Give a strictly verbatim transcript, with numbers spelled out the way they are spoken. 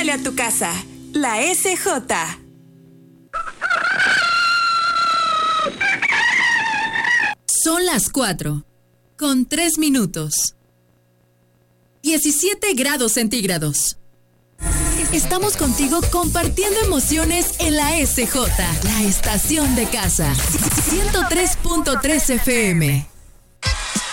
Huele a tu casa. La S J. Son las cuatro, con tres minutos. diecisiete grados centígrados. Estamos contigo compartiendo emociones en la S J, la estación de casa. ciento tres punto tres F M.